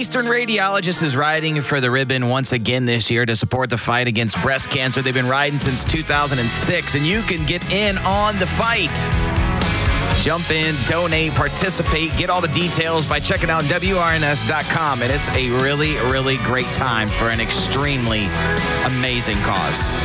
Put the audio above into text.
Eastern Radiologist is riding for the ribbon once again this year to support the fight against breast cancer. They've been riding since 2006, and you can get in on the fight. Jump in, donate, participate, get all the details by checking out WRNS.com. And it's a really, really great time for an extremely amazing cause.